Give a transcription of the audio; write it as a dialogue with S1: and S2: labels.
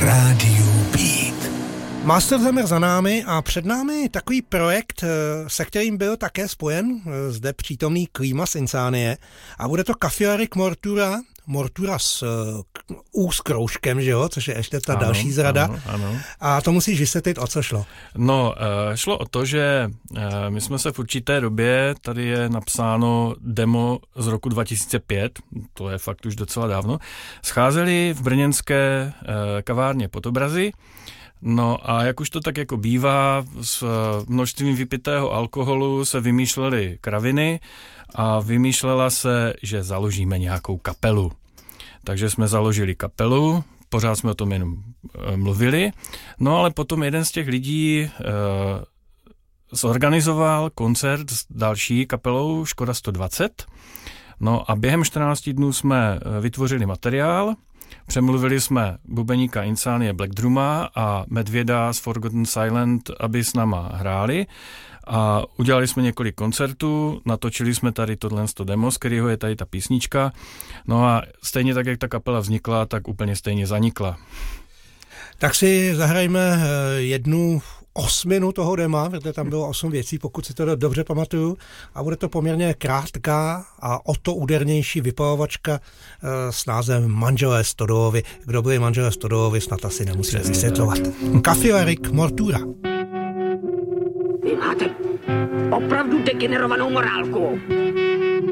S1: Rádiu Beat.
S2: Master Hammer za námi a před námi takový projekt, se kterým byl také spojen zde přítomný Klimas Insanie, a bude to Kafilarik Mortura s kroužkem, že jo, což je ještě ta další zrada.
S3: Ano.
S2: A to musíš vysvětlit, o co šlo.
S3: No, šlo o to, že my jsme se v určité době, tady je napsáno demo z roku 2005, to je fakt už docela dávno, scházeli v brněnské kavárně Podobrazy. No a jak už to tak jako bývá, s množstvím vypitého alkoholu se vymýšlely kraviny a vymýšlela se, že založíme nějakou kapelu. Takže jsme založili kapelu, pořád jsme o tom jenom mluvili, no ale potom jeden z těch lidí zorganizoval koncert s další kapelou Škoda 120, no a během 14 dnů jsme vytvořili materiál. Přemluvili jsme bubeníka Insanie Black Druma a Medvěda z Forgotten Silent, aby s náma hráli, a udělali jsme několik koncertů, natočili jsme tady tohle demo, z kterého je tady ta písnička, no a stejně tak, jak ta kapela vznikla, tak úplně stejně zanikla. Tak
S2: si zahrajme jednu osminu toho dema, protože tam bylo 8 věcí, pokud si to dobře pamatuju, a bude to poměrně krátká a o to údernější vypalovačka s názvem Manželé Stodolovi. Kdo byli manželé Stodolovi, snad asi nemusíme vysvětlovat. Kafilarik Mortura.
S4: Vy máte opravdu degenerovanou morálku.